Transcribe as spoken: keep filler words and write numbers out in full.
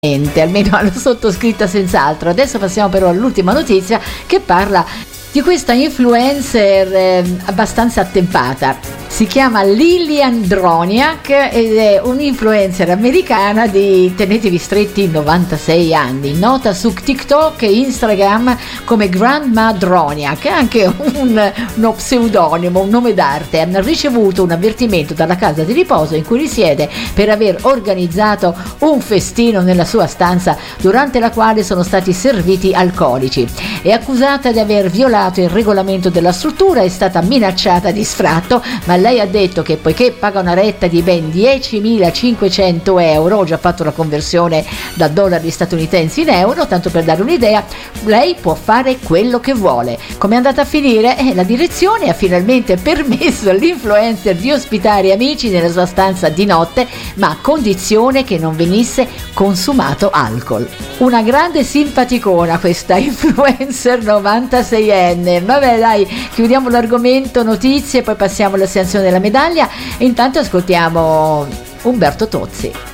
almeno alla sottoscritta senz'altro. Adesso passiamo però all'ultima notizia, che parla di questa influencer eh, abbastanza attempata. Si chiama Lilian Droniak ed è un'influencer americana di, tenetevi stretti, novantasei anni, nota su TikTok e Instagram come Grandma Droniak, anche un, uno pseudonimo, un nome d'arte. Ha ricevuto un avvertimento dalla casa di riposo in cui risiede per aver organizzato un festino nella sua stanza durante la quale sono stati serviti alcolici. È accusata di aver violato il regolamento della struttura, è stata minacciata di sfratto, ma lei ha detto che poiché paga una retta di ben diecimilacinquecento euro, ho già fatto la conversione da dollari statunitensi in euro, tanto per dare un'idea, lei può fare quello che vuole. Come è andata a finire? Eh, la direzione ha finalmente permesso all'influencer di ospitare amici nella sua stanza di notte, ma a condizione che non venisse consumato alcol. Una grande simpaticona questa influencer novantaseienne. Vabbè, dai, chiudiamo l'argomento notizie, poi passiamo all'assegnazione della medaglia e intanto ascoltiamo Umberto Tozzi.